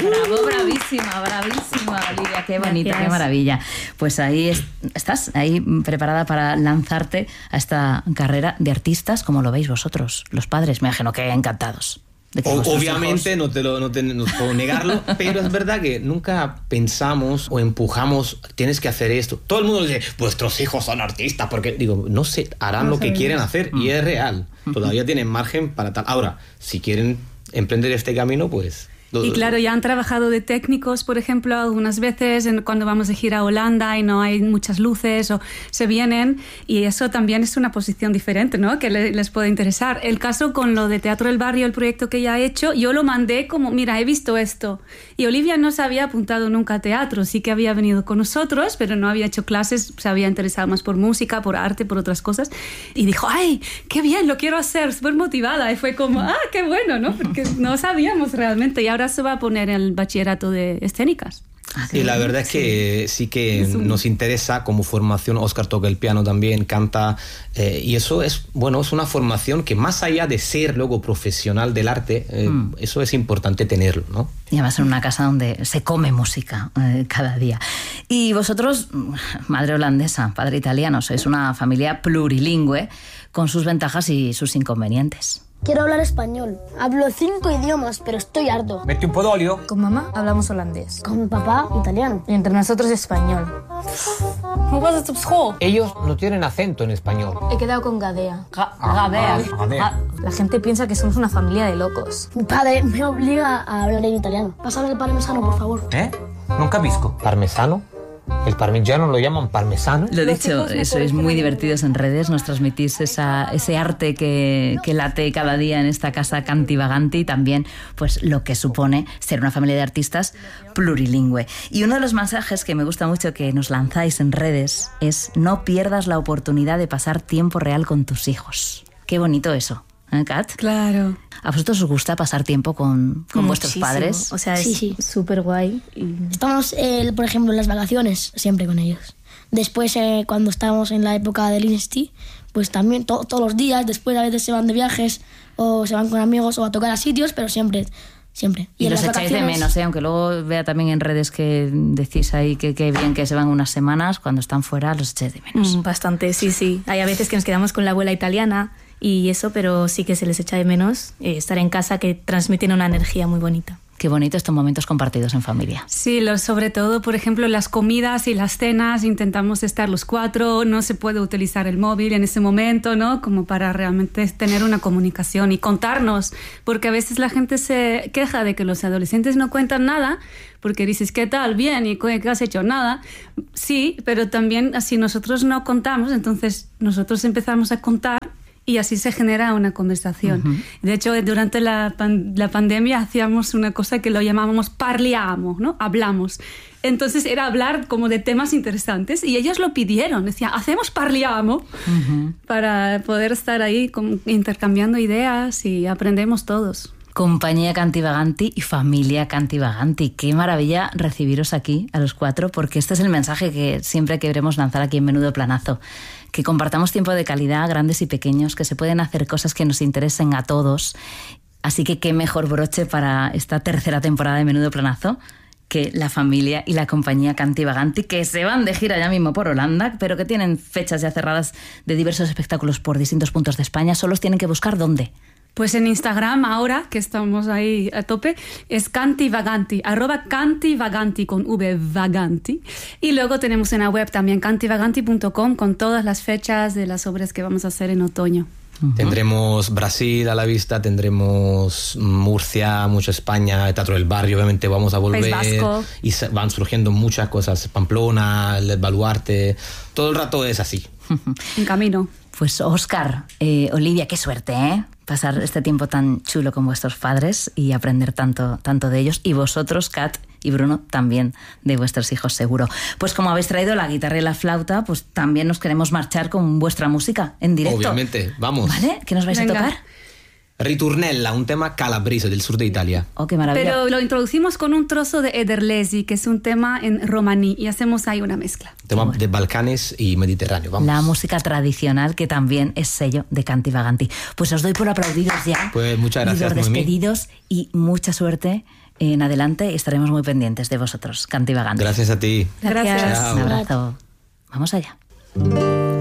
Bravo, bravísima, Olivia, qué bonito, gracias. Qué maravilla. Pues ahí estás, ahí preparada para lanzarte a esta carrera de artistas, como lo veis vosotros, los padres, me imagino que encantados. Obviamente no puedo negarlo, pero es verdad que nunca pensamos o empujamos, tienes que hacer esto. Todo el mundo dice, vuestros hijos son artistas, porque digo, no sé, harán lo que quieren hacer y es real. Todavía tienen margen para tal. Ahora, si quieren emprender este camino, pues... Y claro, ya han trabajado de técnicos, por ejemplo, algunas veces cuando vamos de gira a Holanda y no hay muchas luces o se vienen, y eso también es una posición diferente, ¿no? Que les puede interesar. El caso con lo de Teatro del Barrio, el proyecto que ella ha hecho, yo lo mandé como, mira, he visto esto. Y Olivia no se había apuntado nunca a teatro, sí que había venido con nosotros, pero no había hecho clases, se había interesado más por música, por arte, por otras cosas. Y dijo, ¡ay, qué bien, lo quiero hacer! Súper motivada. Y fue como, ¡ah, qué bueno!, ¿no? Porque no sabíamos realmente. Y ahora se va a poner el bachillerato de escénicas. Y la verdad es que sí que nos interesa como formación. Óscar toca el piano también, canta, y eso es, bueno, es una formación que más allá de ser luego profesional del arte, eso es importante tenerlo, ¿no? Y además en una casa donde se come música cada día. Y vosotros, madre holandesa, padre italiano, sois una familia plurilingüe con sus ventajas y sus inconvenientes. Quiero hablar español. Hablo 5 idiomas, pero estoy harto. Mete un po' d'olio. Con mamá hablamos holandés. Con mi papá, italiano. Y entre nosotros español. ¿Cómo vas a tu school? Ellos no tienen acento en español. He quedado con Gadea. Gadea. La gente piensa que somos una familia de locos. Mi padre me obliga a hablar en italiano. Pásame el parmesano, por favor. Non capisco. ¿Parmesano? El parmigiano lo llaman parmesano. Lo dicho, sois muy divertidos en redes, nos transmitís ese arte que late cada día en esta casa Canti Vaganti, y también pues lo que supone ser una familia de artistas plurilingüe. Y uno de los mensajes que me gusta mucho que nos lanzáis en redes es: no pierdas la oportunidad de pasar tiempo real con tus hijos. Qué bonito eso, ¿eh, Kat? Claro. ¿A vosotros os gusta pasar tiempo con vuestros padres? O sea, es súper guay. Estamos, por ejemplo, en las vacaciones, siempre con ellos. Después, cuando estábamos en la época del INSTI, pues también todos los días. Después a veces se van de viajes o se van con amigos o a tocar a sitios, pero siempre. Y los echáis de menos, aunque luego vea también en redes que decís ahí que bien que se van unas semanas, cuando están fuera los echáis de menos. Bastante, sí. Hay a veces que nos quedamos con la abuela italiana y eso, pero sí que se les echa de menos estar en casa, que transmiten una energía muy bonita. Qué bonito estos momentos compartidos en familia. Sí, sobre todo, por ejemplo, las comidas y las cenas, intentamos estar los 4, no se puede utilizar el móvil en ese momento, ¿no? Como para realmente tener una comunicación y contarnos, porque a veces la gente se queja de que los adolescentes no cuentan nada, porque dices, ¿qué tal? Bien, ¿y qué has hecho? Nada. Sí, pero también así nosotros no contamos, entonces nosotros empezamos a contar y así se genera una conversación. Uh-huh. De hecho, durante la pandemia hacíamos una cosa que lo llamábamos parliamo, ¿no? Hablamos. Entonces era hablar como de temas interesantes y ellos lo pidieron. Decían, hacemos parliamo, uh-huh, para poder estar ahí intercambiando ideas y aprendemos todos. Compañía Canti Vaganti y familia Canti Vaganti. Qué maravilla recibiros aquí a los 4, porque este es el mensaje que siempre queremos lanzar aquí en Menudo Planazo. Que compartamos tiempo de calidad, grandes y pequeños, que se pueden hacer cosas que nos interesen a todos. Así que qué mejor broche para esta tercera temporada de Menudo Planazo que la familia y la compañía Canti Vaganti, que se van de gira ya mismo por Holanda, pero que tienen fechas ya cerradas de diversos espectáculos por distintos puntos de España. Solo tienen que buscar ¿dónde? Pues en Instagram, ahora que estamos ahí a tope, es Canti Vaganti, @cantivaganti con V Vaganti. Y luego tenemos en la web también cantivaganti.com con todas las fechas de las obras que vamos a hacer en otoño. Uh-huh. Tendremos Brasil a la vista, tendremos Murcia, mucho España, el Teatro del Barrio, obviamente vamos a volver. País Vasco. Y van surgiendo muchas cosas, Pamplona, el Baluarte, todo el rato es así. En camino. Pues Óscar, Olivia, qué suerte, ¿eh? Pasar este tiempo tan chulo con vuestros padres y aprender tanto de ellos. Y vosotros, Kat y Bruno, también de vuestros hijos, seguro. Pues como habéis traído la guitarra y la flauta, pues también nos queremos marchar con vuestra música en directo. Obviamente, vamos. ¿Vale? ¿Qué nos vais a tocar? Ritornella, un tema calabrese del sur de Italia. Oh, qué maravilla. Pero lo introducimos con un trozo de Ederlesi, que es un tema en romaní, y hacemos ahí una mezcla. Tema de Balcanes y Mediterráneo, vamos. La música tradicional, que también es sello de Canti Vaganti. Pues os doy por aplaudidos ya. Pues muchas gracias, y por despedidos y mucha suerte en adelante estaremos muy pendientes de vosotros, Cantivagantes. Gracias a ti. Gracias. Chao. Un abrazo. Vamos allá.